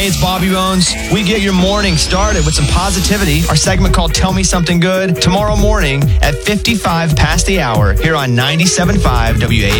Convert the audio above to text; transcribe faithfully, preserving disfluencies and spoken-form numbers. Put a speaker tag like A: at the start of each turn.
A: Hey, it's Bobby Bones. We get your morning started with some positivity. Our segment called Tell Me Something Good tomorrow morning at fifty-five past the hour here on ninety-seven point five W A M.